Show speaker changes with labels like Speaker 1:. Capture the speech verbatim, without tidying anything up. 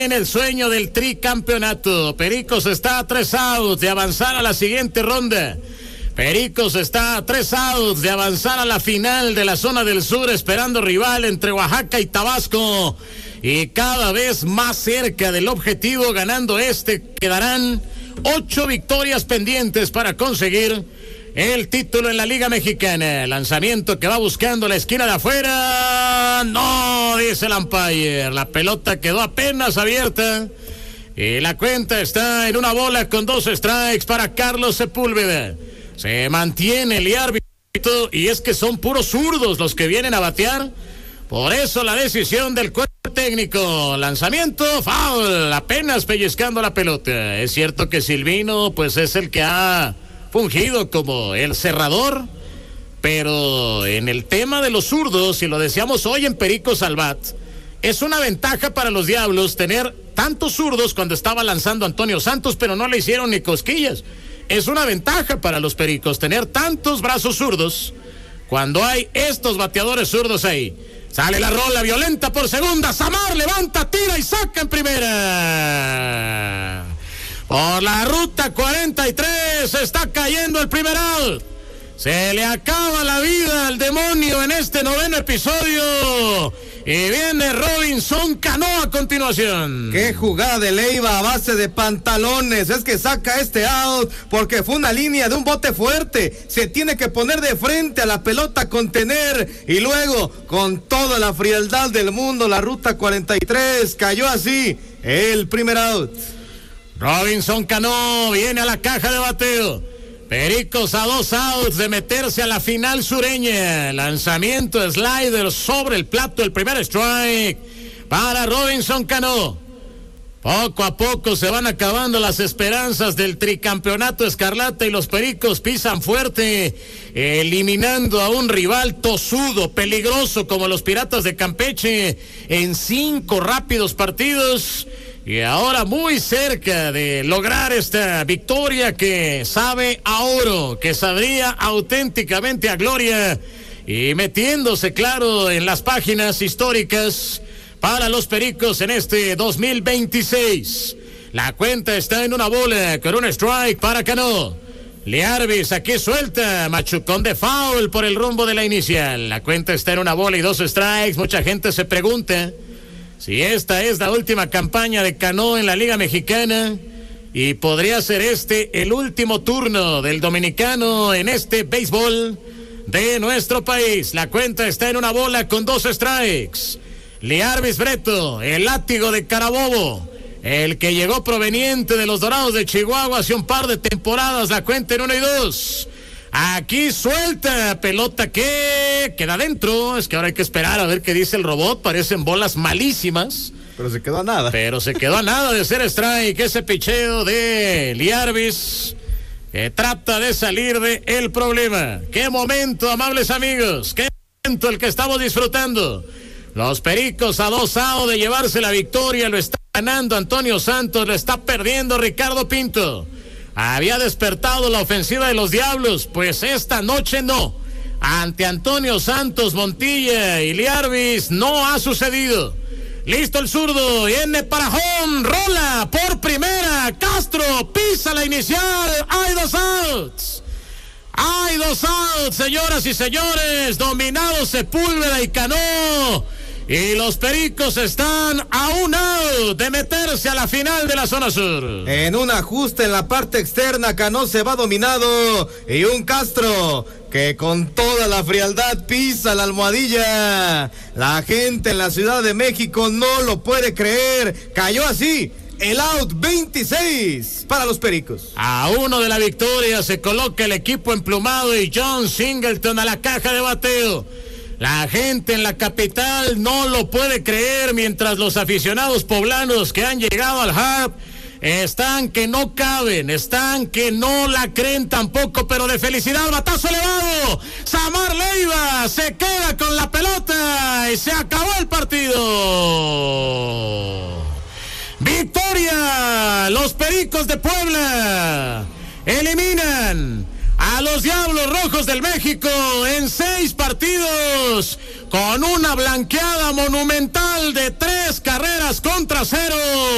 Speaker 1: en el sueño del tricampeonato. Pericos está a tres outs de avanzar a la siguiente ronda. Pericos está a tres outs de avanzar a la final de la zona del sur, esperando rival entre Oaxaca y Tabasco. Y cada vez más cerca del objetivo, ganando este, quedarán ocho victorias pendientes para conseguir el título en la Liga Mexicana. Lanzamiento que va buscando la esquina de afuera. No, dice el umpire. La pelota quedó apenas abierta. Y la cuenta está en una bola con dos strikes para Carlos Sepúlveda. Se mantiene el árbitro, y es que son puros zurdos los que vienen a batear. Por eso la decisión del cuerpo técnico. Lanzamiento, foul, apenas pellizcando la pelota. Es cierto que Silvino pues es el que ha fungido como el cerrador, pero en el tema de los zurdos, y lo decíamos hoy en Pericos al Bat, es una ventaja para los Diablos tener tantos zurdos cuando estaba lanzando Antonio Santos, pero no le hicieron ni cosquillas. Es una ventaja para los Pericos tener tantos brazos zurdos cuando hay estos bateadores zurdos ahí. Sale la rola violenta por segunda. Samar levanta, tira y saca en primera. Por la ruta cuarenta y tres está cayendo el primer out. Se le acaba la vida al demonio en este noveno episodio. Y viene Robinson Cano a continuación.
Speaker 2: Qué jugada de Leiva a base de pantalones. Es que saca este out porque fue una línea de un bote fuerte. Se tiene que poner de frente a la pelota, contener, y luego, con toda la frialdad del mundo, la ruta cuarenta y tres cayó así el primer out.
Speaker 1: Robinson Cano viene a la caja de bateo. Pericos a dos outs de meterse a la final sureña. Lanzamiento slider sobre el plato, el primer strike para Robinson Cano. Poco a poco se van acabando las esperanzas del tricampeonato escarlata, y los Pericos pisan fuerte, eliminando a un rival tosudo, peligroso como los Piratas de Campeche en cinco rápidos partidos. Y ahora muy cerca de lograr esta victoria que sabe a oro, que sabría auténticamente a gloria, y metiéndose, claro, en las páginas históricas para los Pericos en este dos mil veintiséis. La cuenta está en una bola con un strike para Cano. Learvis aquí suelta, machucón de foul por el rumbo de la inicial. La cuenta está en una bola y dos strikes. Mucha gente se pregunta si esta es la última campaña de Cano en la Liga Mexicana, y podría ser este el último turno del dominicano en este béisbol de nuestro país. La cuenta está en una bola con dos strikes. Learvis Breto, el látigo de Carabobo, el que llegó proveniente de los Dorados de Chihuahua hace un par de temporadas. La cuenta en uno y dos. Aquí suelta, pelota que queda dentro. Es que ahora hay que esperar a ver qué dice el robot. Parecen bolas malísimas,
Speaker 2: pero se quedó a nada.
Speaker 1: Pero se quedó a nada de ser strike ese picheo de Learvis, que trata de salir de el problema. Qué momento, amables amigos, qué momento el que estamos disfrutando. Los Pericos a dos outs de llevarse la victoria. Lo está ganando Antonio Santos, lo está perdiendo Ricardo Pinto. Había despertado la ofensiva de los Diablos, pues esta noche no. Ante Antonio Santos, Montilla y Learvis no ha sucedido. Listo el zurdo, viene para home, rola por primera, Castro pisa la inicial, hay dos outs. Hay dos outs, señoras y señores, dominado Sepúlveda y Cano. Y los Pericos están a un out de meterse a la final de la zona sur.
Speaker 2: En un ajuste en la parte externa, Cano se va dominado, y un Castro que con toda la frialdad pisa la almohadilla. La gente en la Ciudad de México no lo puede creer. Cayó así el out veintiséis para los Pericos.
Speaker 1: A uno de la victoria se coloca el equipo emplumado y John Singleton a la caja de bateo. La gente en la capital no lo puede creer, mientras los aficionados poblanos que han llegado al hub están que no caben, están que no la creen tampoco, pero de felicidad. Batazo elevado, Samar Leiva se queda con la pelota y se acabó el partido. Victoria, los Pericos de Puebla eliminan a los Diablos Rojos del México en seis partidos, con una blanqueada monumental de tres carreras contra cero.